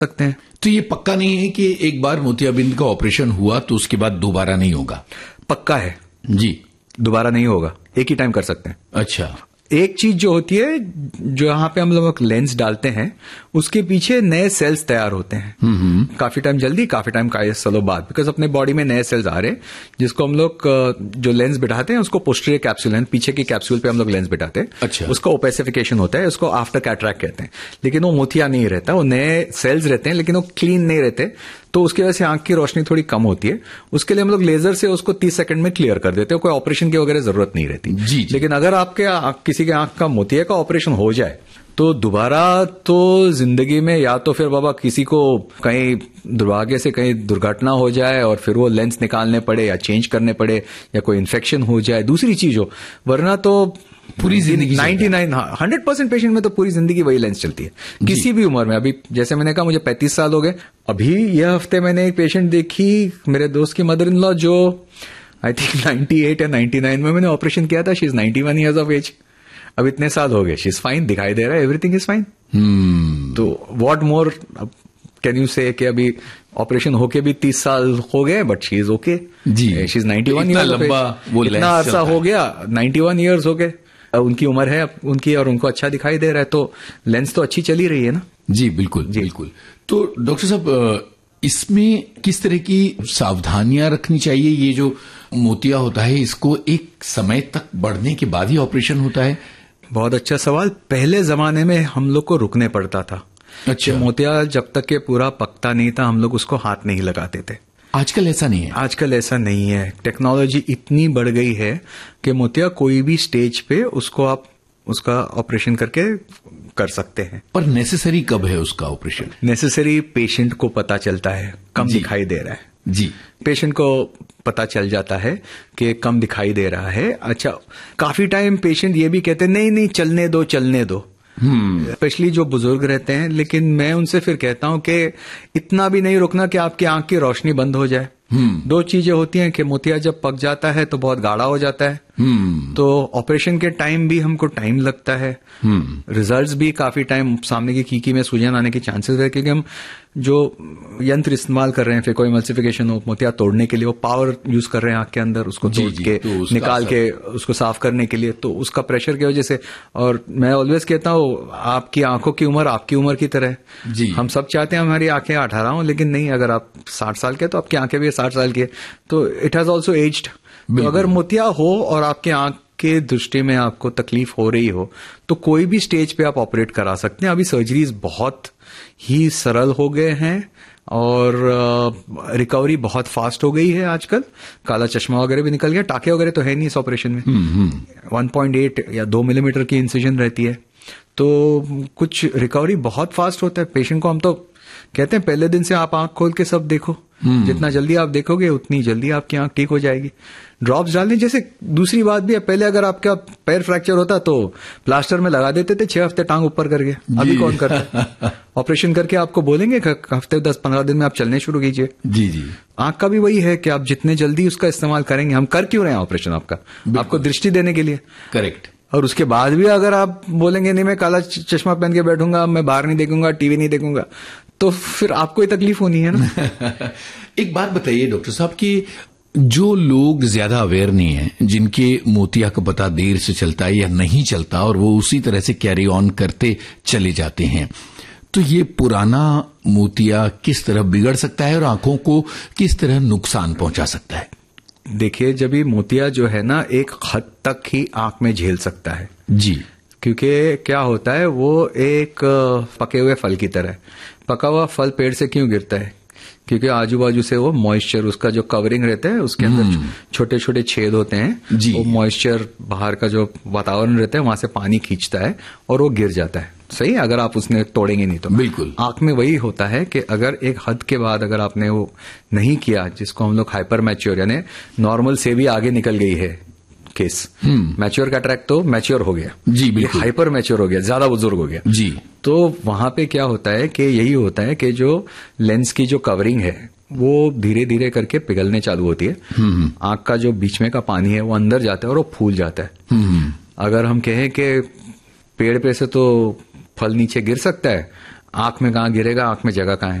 सकते हैं। तो ये पक्का नहीं है कि एक बार मोतियाबिंद का ऑपरेशन हुआ तो उसके बाद दोबारा नहीं होगा? पक्का है जी, दोबारा नहीं होगा, एक ही टाइम कर सकते हैं। अच्छा। एक चीज जो होती है, जो यहाँ पे हम लोग लेंस डालते हैं उसके पीछे नए सेल्स तैयार होते हैं, काफी टाइम जल्दी, काफी टाइम काफी सालों बाद, बिकॉज अपने बॉडी में नए सेल्स आ रहे हैं, जिसको हम लोग जो लेंस बिठाते हैं उसको पोस्टीरियर कैप्सूल है, पीछे की कैप्सूल पे हम लोग लेंस बिठाते हैं। अच्छा। उसका ओपेसिफिकेशन होता है, उसको आफ्टर कैटरैक्ट कहते हैं। लेकिन वो मोतिया नहीं रहता, वो नए सेल्स रहते हैं लेकिन वो क्लीन नहीं रहते, तो उसकी वजह से आंख की रोशनी थोड़ी कम होती है। उसके लिए हम लोग लेजर से उसको 30 सेकंड में क्लियर कर देते हैं, कोई ऑपरेशन की वगैरह जरूरत नहीं रहती। जी। लेकिन अगर आपके किसी के आंख का मोतिया का ऑपरेशन हो जाए तो दोबारा तो जिंदगी में या तो फिर बाबा किसी को कहीं दुर्भाग्य से कहीं दुर्घटना हो जाए और फिर वो लेंस निकालने पड़े या चेंज करने पड़े या कोई इन्फेक्शन हो जाए, दूसरी चीज हो, वरना तो पूरी जिंदगी 100% पेशेंट में तो पूरी जिंदगी वही लेंस चलती है, किसी भी उम्र में। अभी जैसे मैंने कहा मुझे 35 साल हो गए, अभी यह हफ्ते मैंने एक पेशेंट देखी, मेरे दोस्त की मदर इन लॉ, जो आई थिंक 98 या 99 में मैंने ऑपरेशन किया था। She is 91 years of as, अब इतने साल हो गए, शी इज फाइन, दिखाई दे रहा है, एवरीथिंग इज फाइन। तो व्हाट मोर कैन यू से कि अभी ऑपरेशन होके भी 30 साल हो गए but she is okay. Ji, she is 91 years, इतना अरसा हो गया, 91 ईयर्स हो गए उनकी उम्र है उनकी, और उनको अच्छा दिखाई दे रहा है, तो लेंस तो अच्छी चली रही है ना। जी बिल्कुल, बिल्कुल। तो डॉक्टर साहब, इसमें किस तरह की सावधानियां रखनी चाहिए? ये जो मोतिया होता है इसको एक समय तक बढ़ने के बाद ही ऑपरेशन होता है? बहुत अच्छा सवाल। पहले जमाने में हम लोग को रुकने पड़ता था। अच्छा। मोतिया जब तक के पूरा पकता नहीं था हम लोग उसको हाथ नहीं लगाते थे। आजकल ऐसा नहीं है? आजकल ऐसा नहीं है, टेक्नोलॉजी इतनी बढ़ गई है कि मोतिया कोई भी स्टेज पे उसको आप उसका ऑपरेशन करके कर सकते हैं। पर नेसेसरी कब है उसका ऑपरेशन? नेसेसरी पेशेंट को पता चलता है कम दिखाई दे रहा है। जी, पेशेंट को पता चल जाता है कि कम दिखाई दे रहा है। अच्छा, काफी टाइम पेशेंट ये भी कहते हैं नहीं नहीं चलने दो चलने दो, स्पेशली जो बुजुर्ग रहते हैं। लेकिन मैं उनसे फिर कहता हूं कि इतना भी नहीं रुकना कि आपकी आंख की रोशनी बंद हो जाए। दो चीजें होती हैं कि मोतिया जब पक जाता है तो बहुत गाढ़ा हो जाता है, तो ऑपरेशन के टाइम भी हमको टाइम लगता है, रिजल्ट्स भी काफी टाइम, सामने की कीकी में सूजन आने के चांसेस है, क्योंकि हम जो यंत्र इस्तेमाल कर रहे हैं फेकोइमल्सिफिकेशन हो मोतिया तोड़ने के लिए, वो पावर यूज कर रहे हैं आंख के अंदर, उसको तोड़ के तो निकाल के उसको साफ करने के लिए, तो उसका प्रेशर की वजह से। और मैं ऑलवेज कहता हूँ आपकी आंखों की उम्र आपकी उम्र की तरह है। हम सब चाहते हैं हमारी आंखें 18 हो, लेकिन नहीं, अगर आप 60 साल के तो आपकी आंखें भी 60 साल की है, तो इट हैज ऑल्सो एज्ड। तो अगर मोतिया हो और आपके आंख के दृष्टि में आपको तकलीफ हो रही हो तो कोई भी स्टेज पे आप ऑपरेट करा सकते हैं। अभी सर्जरीज बहुत ही सरल हो गए हैं और रिकवरी बहुत फास्ट हो गई है आजकल। काला चश्मा वगैरह भी निकल गया, टाके वगैरह तो है नहीं इस ऑपरेशन में। 1.8 या 2 मिलीमीटर की इंसिजन रहती है, तो कुछ रिकवरी बहुत फास्ट होता है। पेशेंट को हम तो कहते हैं पहले दिन से आप आंख खोल के सब देखो, जितना जल्दी आप देखोगे उतनी जल्दी आपकी आंख ठीक हो जाएगी। ड्रॉप्स डालने, जैसे दूसरी बात भी है, पहले अगर आपका पैर फ्रैक्चर होता तो प्लास्टर में लगा देते थे 6 हफ्ते टांग ऊपर करके, अभी कौन करता? ऑपरेशन करके आपको बोलेंगे हफ्ते 10-15 दिन में आप चलने शुरू कीजिए। जी जी। आंख का भी वही है कि आप जितने जल्दी उसका इस्तेमाल करेंगे, हम कर क्यों रहे हैं ऑपरेशन आपका? आपको दृष्टि देने के लिए। करेक्ट। और उसके बाद भी अगर आप बोलेंगे नहीं मैं काला चश्मा पहन के बैठूंगा, मैं बाहर नहीं देखूंगा, टीवी नहीं देखूंगा, तो फिर आपको ही तकलीफ होनी है ना। एक बात बताइए डॉक्टर साहब कि जो लोग ज्यादा अवेयर नहीं है, जिनके मोतिया का पता देर से चलता है या नहीं चलता और वो उसी तरह से कैरी ऑन करते चले जाते हैं, तो ये पुराना मोतिया किस तरह बिगड़ सकता है और आंखों को किस तरह नुकसान पहुंचा सकता है? देखिए, जब ये मोतिया जो है ना एक हद तक ही आंख में झेल सकता है। जी। क्योंकि क्या होता है, वो एक पके हुए फल की तरह है। पका हुआ फल पेड़ से क्यों गिरता है? क्योंकि आजू बाजू से वो मॉइस्चर, उसका जो कवरिंग रहता है उसके अंदर छोटे छोटे छेद होते हैं, वो मॉइस्चर बाहर का जो वातावरण रहता है वहां से पानी खींचता है और वो गिर जाता है। सही है, अगर आप उसने तोड़ेंगे नहीं तो। बिल्कुल। आंख में वही होता है कि अगर एक हद के बाद अगर आपने वो नहीं किया, जिसको हम लोग हाइपर मैच्योर, यानी नॉर्मल से भी आगे निकल गई है केस, मैच्योर कैटरैक्ट तो मैच्योर हो गया। जी बिल्कुल। हाइपर मैच्योर हो गया, ज्यादा बुजुर्ग हो गया। जी। तो वहां पे क्या होता है कि यही होता है कि जो लेंस की जो कवरिंग है वो धीरे धीरे करके पिघलने चालू होती है। आंख का जो बीच में का पानी है वो अंदर जाता है और वो फूल जाता है। अगर हम कहें कि पेड़ पे से तो फल नीचे गिर सकता है, आंख में कहाँ गिरेगा, आंख में जगह कहाँ है।